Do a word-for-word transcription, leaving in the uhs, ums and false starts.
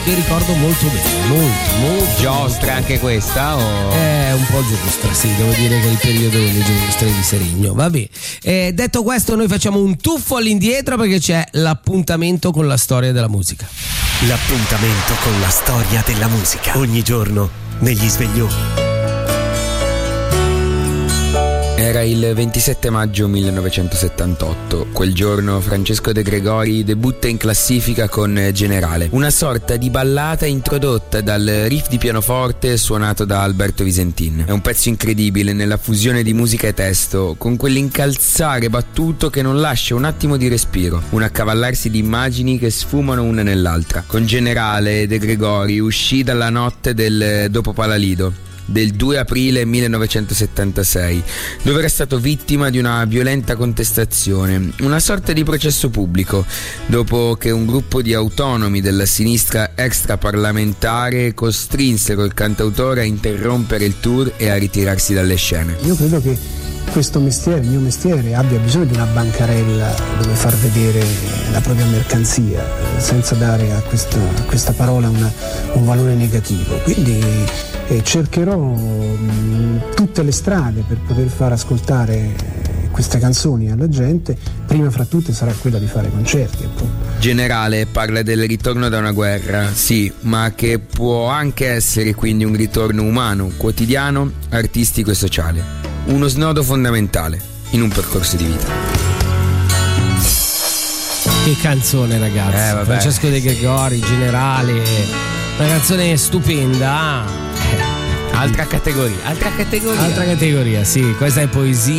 che ricordo molto bene, molto, molto. Giostra anche questa? O... È un po' giostra, sì, devo dire che è il periodo delle giostre di Serigno. Vabbè, eh, detto questo, noi facciamo un tuffo all'indietro perché c'è l'appuntamento con la storia della musica. L'appuntamento con la storia della musica. Ogni giorno negli sveglioni. Era il ventisette maggio millenovecentosettantotto. Quel giorno Francesco De Gregori debutta in classifica con Generale, una sorta di ballata introdotta dal riff di pianoforte suonato da Alberto Visentin. È un pezzo incredibile nella fusione di musica e testo, con quell'incalzare battuto che non lascia un attimo di respiro, un accavallarsi di immagini che sfumano una nell'altra. Con Generale De Gregori uscì dalla notte del dopo Palalido del due aprile millenovecentosettantasei, dove era stato vittima di una violenta contestazione, una sorta di processo pubblico, dopo che un gruppo di autonomi della sinistra extraparlamentare costrinsero il cantautore a interrompere il tour e a ritirarsi dalle scene. Io credo che questo mestiere, il mio mestiere, abbia bisogno di una bancarella dove far vedere la propria mercanzia, senza dare a questa, a questa parola una, un valore negativo. Quindi eh, cercherò mh, tutte le strade per poter far ascoltare queste canzoni alla gente. Prima fra tutte sarà quella di fare concerti, appunto. Generale parla del ritorno da una guerra, sì, ma che può anche essere quindi un ritorno umano, quotidiano, artistico e sociale. Uno snodo fondamentale in un percorso di vita. Che canzone, ragazzi. Eh, Francesco De Gregori, Generale, una canzone stupenda. Altra categoria, altra categoria. Altra categoria, sì, questa è poesia.